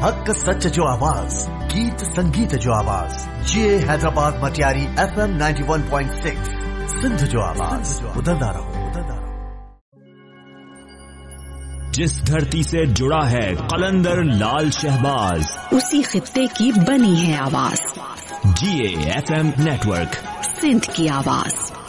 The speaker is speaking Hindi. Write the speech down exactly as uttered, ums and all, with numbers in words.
हक सच जो आवाज, गीत संगीत जो आवाज, ये Hyderabad Matiari F M ninety one point six Sindh जो आवाज, उदलदा रहो। जिस धरती से जुड़ा है कलंदर लाल शहबाज, उसी खित्ते की बनी है आवाज। जी A F M network, Sindh की आवाज।